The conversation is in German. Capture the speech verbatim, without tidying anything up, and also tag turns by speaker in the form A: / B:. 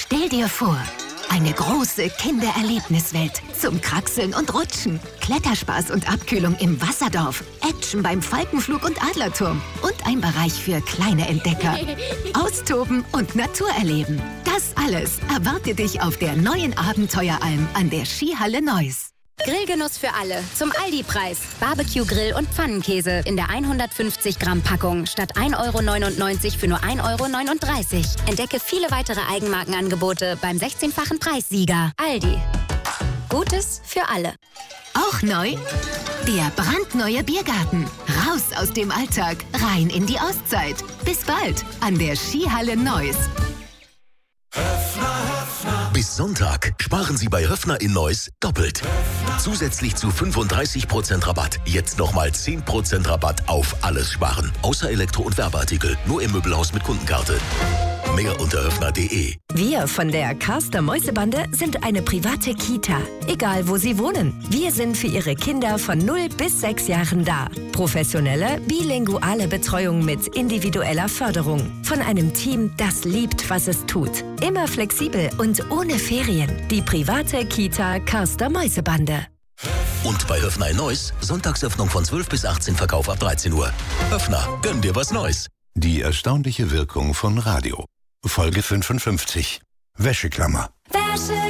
A: Stell dir vor, eine große Kindererlebniswelt zum Kraxeln und Rutschen. Kletterspaß und Abkühlung im Wasserdorf. Action beim Falkenflug und Adlerturm. Und ein Bereich für kleine Entdecker. Austoben und Natur erleben. Das alles erwartet dich auf der neuen Abenteueralm an der Skihalle Neuss.
B: Grillgenuss für alle. Zum Aldi-Preis. Barbecue-Grill und Pfannenkäse in der hundertfünfzig Gramm Packung statt ein Euro neunundneunzig für nur ein Euro neununddreißig. Entdecke viele weitere Eigenmarkenangebote beim sechzehnfachen Preissieger. Aldi. Gutes für alle.
A: Auch neu? Der brandneue Biergarten. Raus aus dem Alltag, rein in die Auszeit. Bis bald an der Skihalle Neuss.
C: Bis Sonntag sparen Sie bei Höffner in Neuss doppelt. Zusätzlich zu fünfunddreißig Prozent Rabatt. Jetzt nochmal zehn Prozent Rabatt auf alles sparen. Außer Elektro- und Werbeartikel. Nur im Möbelhaus mit Kundenkarte. Mehr unter höffner punkt de.
D: Wir von der Carster Mäusebande sind eine private Kita. Egal, wo Sie wohnen. Wir sind für Ihre Kinder von null bis sechs Jahren da. Professionelle, bilinguale Betreuung mit individueller Förderung. Von einem Team, das liebt, was es tut. Immer flexibel und ohne Ferien. Die private Kita Carster Mäusebande.
C: Und bei Höffner in Neuss, Sonntagsöffnung von zwölf bis achtzehn, Verkauf ab dreizehn Uhr. Höffner, gönn dir was Neues.
E: Die erstaunliche Wirkung von Radio. Folge fünfundfünfzig. Wäscheklammer.
D: Wäsche